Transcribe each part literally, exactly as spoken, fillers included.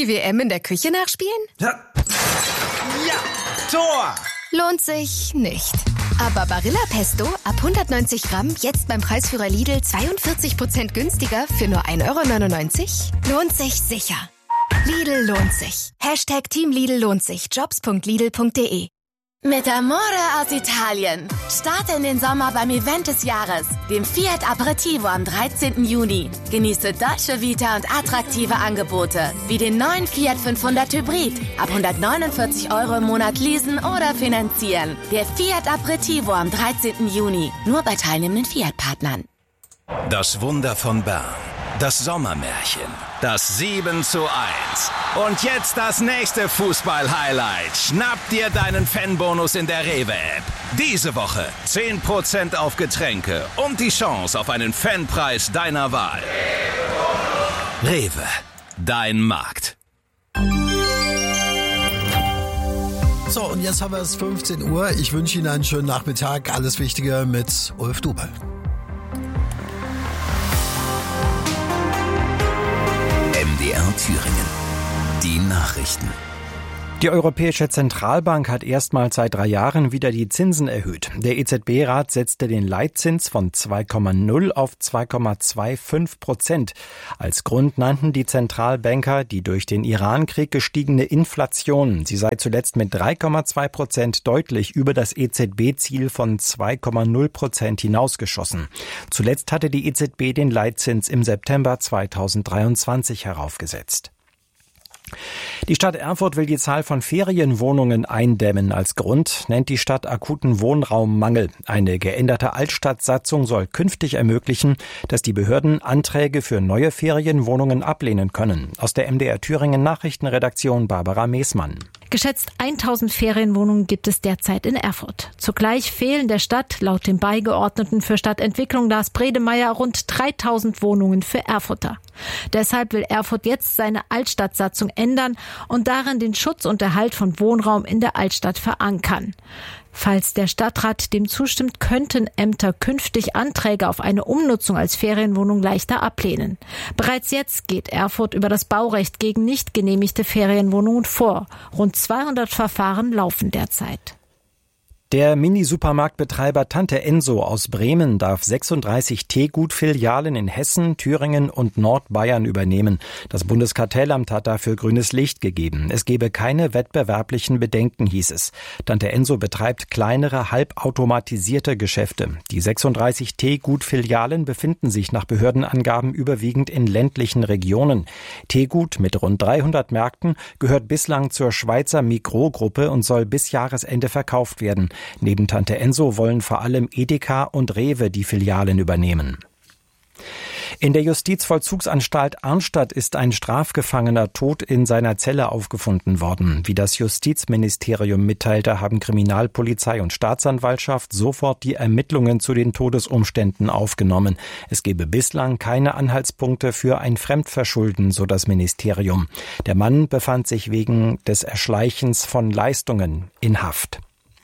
Die W M in der Küche nachspielen? Ja, ja. Tor! Lohnt sich nicht. Aber Barilla Pesto ab hundertneunzig Gramm jetzt beim Preisführer Lidl zweiundvierzig Prozent günstiger für nur ein Euro neunundneunzig? Lohnt sich sicher. Lidl lohnt sich. Hashtag Team Lidl lohnt sich. Jobs punkt lidl punkt de. Mit Amore aus Italien. Starte in den Sommer beim Event des Jahres, dem Fiat Aperitivo am dreizehnten Juni. Genieße Dolce Vita und attraktive Angebote, wie den neuen Fiat fünfhundert Hybrid. Ab hundertneunundvierzig Euro im Monat leasen oder finanzieren. Der Fiat Aperitivo am dreizehnten Juni. Nur bei teilnehmenden Fiat-Partnern. Das Wunder von Bern. Das Sommermärchen. Das sieben zu eins. Und jetzt das nächste Fußball-Highlight. Schnapp dir deinen Fanbonus in der Rewe-App. Diese Woche zehn Prozent auf Getränke und die Chance auf einen Fanpreis deiner Wahl. Rewe, dein Markt. So, und jetzt haben wir es fünfzehn Uhr. Ich wünsche Ihnen einen schönen Nachmittag. Alles Wichtige mit Ulf Dubel. M D R Thüringen. Die Nachrichten. Die Europäische Zentralbank hat erstmals seit drei Jahren wieder die Zinsen erhöht. Der E Z B-Rat setzte den Leitzins von zwei Komma null auf zwei Komma fünfundzwanzig Prozent. Als Grund nannten die Zentralbanker die durch den Iran-Krieg gestiegene Inflation. Sie sei zuletzt mit drei Komma zwei Prozent deutlich über das E Z B-Ziel von zwei Komma null Prozent hinausgeschossen. Zuletzt hatte die E Z B den Leitzins im September zweitausenddreiundzwanzig heraufgesetzt. Die Stadt Erfurt will die Zahl von Ferienwohnungen eindämmen. Als Grund nennt die Stadt akuten Wohnraummangel. Eine geänderte Altstadtsatzung soll künftig ermöglichen, dass die Behörden Anträge für neue Ferienwohnungen ablehnen können. Aus der M D R Thüringen Nachrichtenredaktion Barbara Meesmann. Geschätzt tausend Ferienwohnungen gibt es derzeit in Erfurt. Zugleich fehlen der Stadt laut dem Beigeordneten für Stadtentwicklung Lars Bredemeier rund dreitausend Wohnungen für Erfurter. Deshalb will Erfurt jetzt seine Altstadtsatzung ändern und darin den Schutz und Erhalt von Wohnraum in der Altstadt verankern. Falls der Stadtrat dem zustimmt, könnten Ämter künftig Anträge auf eine Umnutzung als Ferienwohnung leichter ablehnen. Bereits jetzt geht Erfurt über das Baurecht gegen nicht genehmigte Ferienwohnungen vor. Rund zweihundert Verfahren laufen derzeit. Der Mini-Supermarktbetreiber Tante Enso aus Bremen darf sechsunddreißig Teegut-Filialen in Hessen, Thüringen und Nordbayern übernehmen. Das Bundeskartellamt hat dafür grünes Licht gegeben. Es gebe keine wettbewerblichen Bedenken, hieß es. Tante Enso betreibt kleinere, halbautomatisierte Geschäfte. Die sechsunddreißig Teegut-Filialen befinden sich nach Behördenangaben überwiegend in ländlichen Regionen. Teegut mit rund dreihundert Märkten gehört bislang zur Schweizer Migros-Gruppe und soll bis Jahresende verkauft werden. Neben Tante Enso wollen vor allem Edeka und Rewe die Filialen übernehmen. In der Justizvollzugsanstalt Arnstadt ist ein Strafgefangener tot in seiner Zelle aufgefunden worden. Wie das Justizministerium mitteilte, haben Kriminalpolizei und Staatsanwaltschaft sofort die Ermittlungen zu den Todesumständen aufgenommen. Es gebe bislang keine Anhaltspunkte für ein Fremdverschulden, so das Ministerium. Der Mann befand sich wegen des Erschleichens von Leistungen in Haft.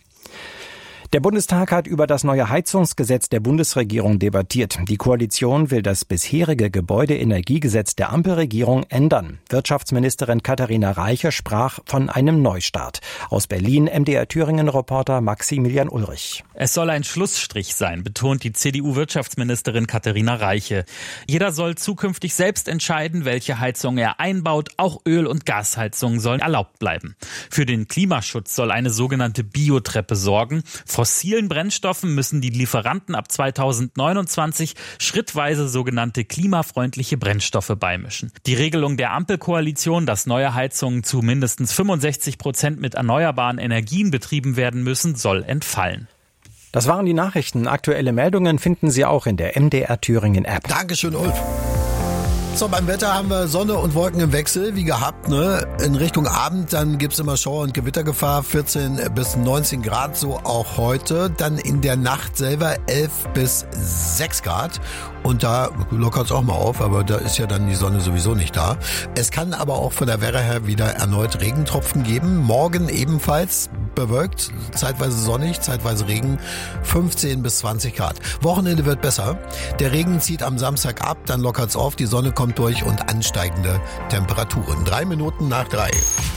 Der Bundestag hat über das neue Heizungsgesetz der Bundesregierung debattiert. Die Koalition will das bisherige Gebäudeenergiegesetz der Ampelregierung ändern. Wirtschaftsministerin Katharina Reiche sprach von einem Neustart. Aus Berlin M D R Thüringen-Reporter Maximilian Ulrich. Es soll ein Schlussstrich sein, betont die C D U-Wirtschaftsministerin Katharina Reiche. Jeder soll zukünftig selbst entscheiden, welche Heizung er einbaut. Auch Öl- und Gasheizungen sollen erlaubt bleiben. Für den Klimaschutz soll eine sogenannte Biotreppe sorgen. Fossilen Brennstoffen müssen die Lieferanten ab zweitausendneunundzwanzig schrittweise sogenannte klimafreundliche Brennstoffe beimischen. Die Regelung der Ampelkoalition, dass neue Heizungen zu mindestens fünfundsechzig Prozent mit erneuerbaren Energien betrieben werden müssen, soll entfallen. Das waren die Nachrichten. Aktuelle Meldungen finden Sie auch in der M D R Thüringen App. Dankeschön, Ulf. So, beim Wetter haben wir Sonne und Wolken im Wechsel, wie gehabt, ne? In Richtung Abend, dann gibt's immer Schauer- und Gewittergefahr, vierzehn bis neunzehn Grad, so auch heute. Dann in der Nacht selber elf bis sechs Grad. Und da lockert es auch mal auf, aber da ist ja dann die Sonne sowieso nicht da. Es kann aber auch von der Wetter her wieder erneut Regentropfen geben. Morgen ebenfalls bewölkt, zeitweise sonnig, zeitweise Regen, fünfzehn bis zwanzig Grad. Wochenende wird besser. Der Regen zieht am Samstag ab, dann lockert es auf, die Sonne kommt durch und ansteigende Temperaturen. Drei Minuten nach drei.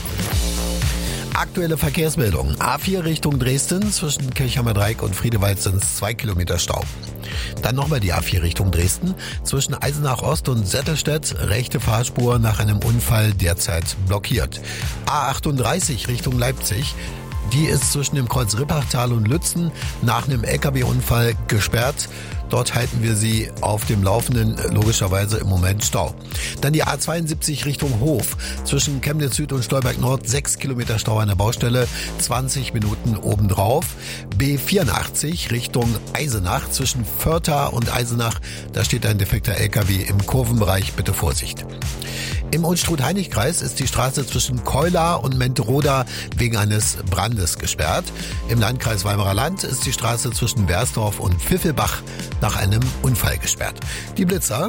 Aktuelle Verkehrsmeldung. A vier Richtung Dresden, zwischen Kirchheimer Dreieck und Friedewald sind es zwei Kilometer Stau. Dann nochmal die A vier Richtung Dresden, zwischen Eisenach Ost und Settelstedt, rechte Fahrspur nach einem Unfall derzeit blockiert. A achtunddreißig Richtung Leipzig, die ist zwischen dem Kreuz Rippachtal und Lützen nach einem L K W-Unfall gesperrt. Dort halten wir sie auf dem Laufenden, logischerweise im Moment Stau. Dann die A zweiundsiebzig Richtung Hof, zwischen Chemnitz Süd und Stolberg Nord, sechs Kilometer Stau an der Baustelle, zwanzig Minuten obendrauf. B vierundachtzig Richtung Eisenach, zwischen Vörtha und Eisenach, da steht ein defekter L K W im Kurvenbereich, bitte Vorsicht. Im Unstrut-Heinig-Kreis ist die Straße zwischen Keula und Menteroda wegen eines Brandes gesperrt. Im Landkreis Weimarer Land ist die Straße zwischen Bersdorf und Pfiffelbach nach einem Unfall gesperrt. Die Blitzer: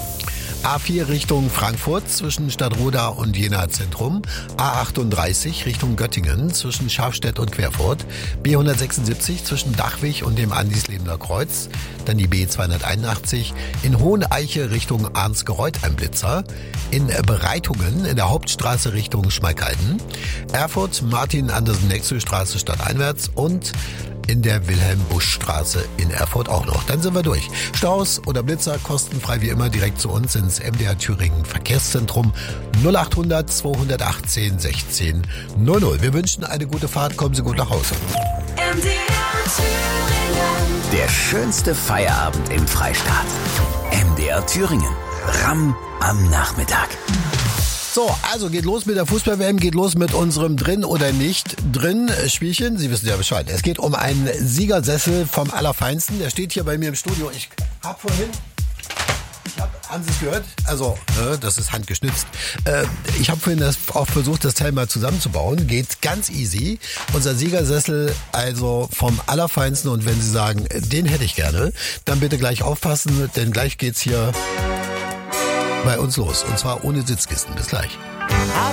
A vier Richtung Frankfurt zwischen Stadtroda und Jena Zentrum, A achtunddreißig Richtung Göttingen zwischen Schafstedt und Querfurt, B hundertsechsundsiebzig zwischen Dachwig und dem Andislebener Kreuz, dann die B zweihunderteinundachtzig in Hoheneiche Richtung Arnsgereuth ein Blitzer, in Bereitungen in der Hauptstraße Richtung Schmalkalden, Erfurt Martin-Andersen-Nexel-Straße stadteinwärts und in der Wilhelm-Busch-Straße in Erfurt auch noch. Dann sind wir durch. Staus oder Blitzer kostenfrei wie immer direkt zu uns ins M D R Thüringen Verkehrszentrum null achthundert zweihundertachtzehn sechzehn null null. Wir wünschen eine gute Fahrt, kommen Sie gut nach Hause. M D R Thüringen. Der schönste Feierabend im Freistaat. M D R Thüringen. Ramm am Nachmittag. So, also geht los mit der Fußball-W M, geht los mit unserem Drin oder nicht drin Spielchen. Sie wissen ja Bescheid. Es geht um einen Siegersessel vom Allerfeinsten. Der steht hier bei mir im Studio. Ich hab vorhin... Ich hab, haben Sie es gehört? Also, äh, das ist handgeschnitzt. Äh, ich habe vorhin das auch versucht, das Teil mal zusammenzubauen. Geht ganz easy. Unser Siegersessel also vom Allerfeinsten. Und wenn Sie sagen, den hätte ich gerne, dann bitte gleich aufpassen, denn gleich geht's hier bei uns los. Und zwar ohne Sitzkissen. Bis gleich.